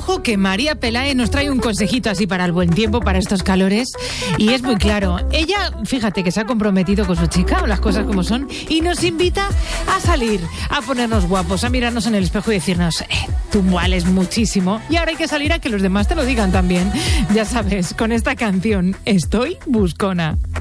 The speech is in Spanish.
Ojo que María Pelae nos trae un consejito así para el buen tiempo, para estos calores, y es muy claro. Ella, fíjate que se ha comprometido con su chica, las cosas como son, y nos invita a salir, a ponernos guapos, a mirarnos en el espejo y decirnos, tú vales muchísimo, y ahora hay que salir a que los demás te lo digan también. Ya sabes, con esta canción, Estoy Buscona.